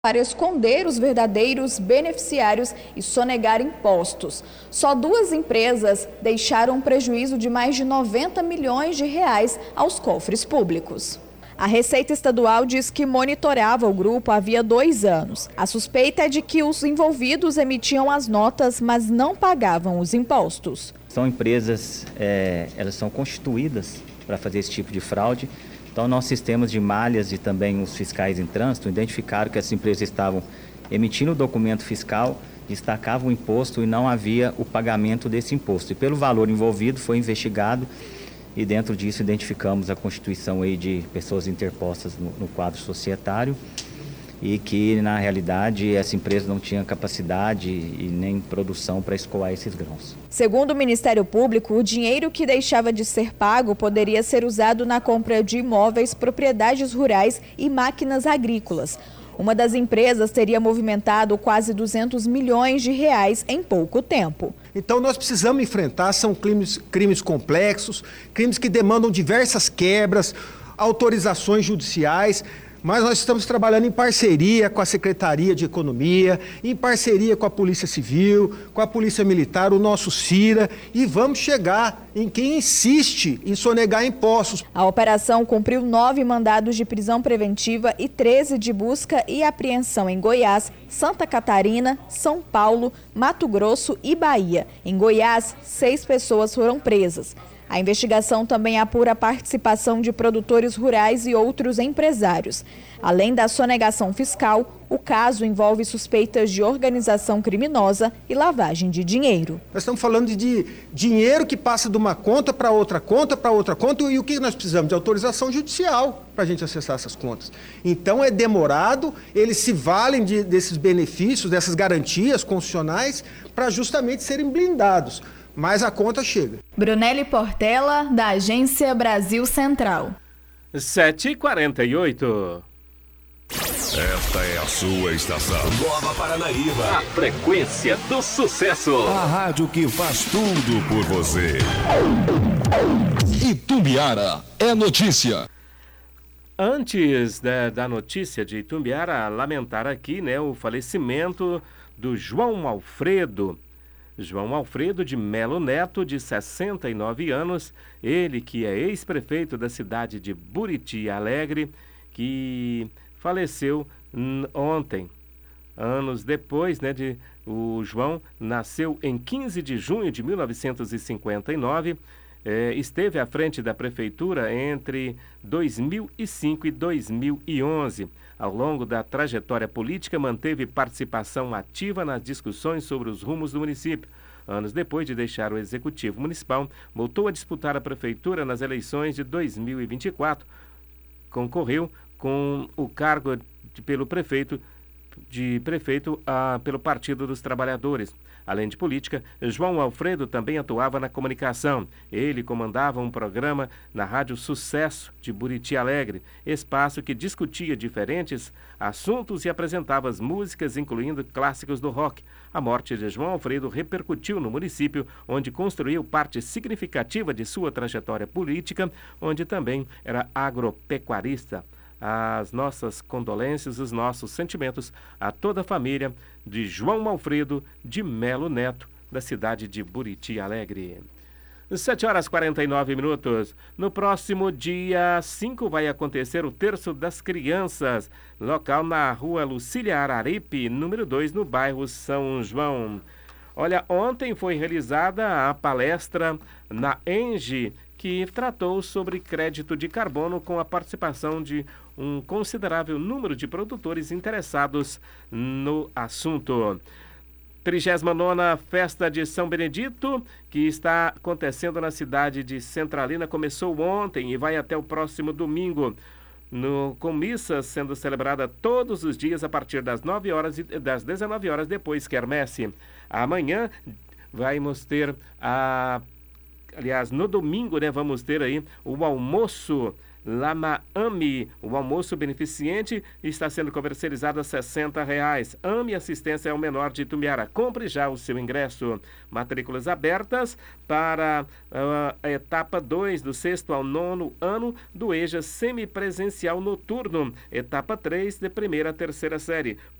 para esconder os verdadeiros beneficiários e sonegar impostos. Só 2 empresas deixaram um prejuízo de mais de 90 milhões de reais aos cofres públicos. A Receita Estadual diz que monitorava o grupo havia 2 anos. A suspeita é de que os envolvidos emitiam as notas, mas não pagavam os impostos. São empresas, elas são constituídas para fazer esse tipo de fraude. Então, nossos sistemas de malhas e também os fiscais em trânsito identificaram que essas empresas estavam emitindo o documento fiscal, destacavam o imposto e não havia o pagamento desse imposto. E pelo valor envolvido foi investigado e dentro disso identificamos a constituição aí de pessoas interpostas no quadro societário e que, na realidade, essa empresa não tinha capacidade e nem produção para escoar esses grãos. Segundo o Ministério Público, o dinheiro que deixava de ser pago poderia ser usado na compra de imóveis, propriedades rurais e máquinas agrícolas. Uma das empresas teria movimentado quase 200 milhões de reais em pouco tempo. Então nós precisamos enfrentar, são crimes complexos, crimes que demandam diversas quebras, autorizações judiciais. Mas nós estamos trabalhando em parceria com a Secretaria de Economia, em parceria com a Polícia Civil, com a Polícia Militar, o nosso CIRA, e vamos chegar em quem insiste em sonegar impostos. A operação cumpriu 9 mandados de prisão preventiva e 13 de busca e apreensão em Goiás, Santa Catarina, São Paulo, Mato Grosso e Bahia. Em Goiás, 6 pessoas foram presas. A investigação também apura a participação de produtores rurais e outros empresários. Além da sonegação fiscal, o caso envolve suspeitas de organização criminosa e lavagem de dinheiro. Nós estamos falando de dinheiro que passa de uma conta para outra conta, e o que nós precisamos? De autorização judicial para a gente acessar essas contas. Então é demorado, eles se valem desses benefícios, dessas garantias constitucionais, para justamente serem blindados. Mas a conta chega. Brunelli Portela, da Agência Brasil Central. 7h48. Esta é a sua estação. Nova Paranaíba. A frequência do sucesso. A rádio que faz tudo por você. Itumbiara é notícia. Antes da notícia de Itumbiara, lamentar aqui, o falecimento do João Alfredo de Melo Neto, de 69 anos, ele que é ex-prefeito da cidade de Buriti Alegre, que faleceu ontem. Anos depois, o João nasceu em 15 de junho de 1959, esteve à frente da prefeitura entre 2005 e 2011. Ao longo da trajetória política, manteve participação ativa nas discussões sobre os rumos do município. Anos depois de deixar o Executivo Municipal, voltou a disputar a prefeitura nas eleições de 2024. Concorreu com o cargo pelo prefeito pelo Partido dos Trabalhadores. Além de política, João Alfredo também atuava na comunicação. Ele comandava um programa na Rádio Sucesso de Buriti Alegre, espaço que discutia diferentes assuntos e apresentava as músicas, incluindo clássicos do rock. A morte de João Alfredo repercutiu no município, onde construiu parte significativa de sua trajetória política, onde também era agropecuarista. As nossas condolências, os nossos sentimentos a toda a família de João Alfredo de Melo Neto, da cidade de Buriti Alegre. 7h49. No próximo dia 5 vai acontecer o Terço das Crianças, local na rua Lucília Araripe, número 2, no bairro São João. Olha, ontem foi realizada a palestra na ENGIE, que tratou sobre crédito de carbono com a participação de um considerável número de produtores interessados no assunto. 39ª Festa de São Benedito, que está acontecendo na cidade de Centralina, começou ontem e vai até o próximo domingo, com missas sendo celebrada todos os dias a partir das 9 horas e das 19 horas, depois quermesse. Amanhã vamos ter Aliás, no domingo, vamos ter aí o almoço Lama Ami. O almoço beneficente está sendo comercializado a R$60. Ami Assistência ao Menor de Itumbiara. Compre já o seu ingresso. Matrículas abertas para a etapa 2 do 6º ao 9º ano do EJA Semipresencial Noturno. Etapa 3 de 1ª a 3ª série.